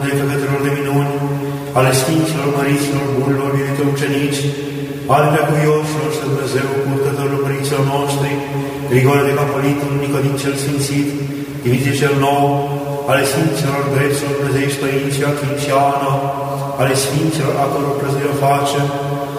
de făcătorilor de minuni, ale Sfinților, Măriților, Bunilor, iubitor ucenici, ale neacuioșilor și Dumnezeu, purtătorilor părinților noștri, Grigore de Capolitul, Nicodim cel Sfințit, Dimitrie cel Nou, ale Sfinților, Greților, Dumnezeiești Părinții, Achim și Ana, ale Sfinților, a căror prăzire facem,